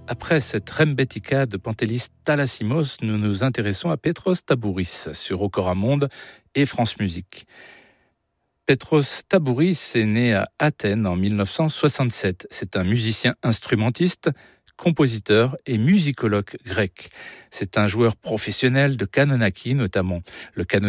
Après cette rembetika de Pantelis Talassimos, nous nous intéressons à Petros Tabouris sur Okora Monde et France Musique. Petros Tabouris est né à Athènes en 1967. C'est un musicien instrumentiste, compositeur et musicologue grec. C'est un joueur professionnel de kanonaki notamment. Le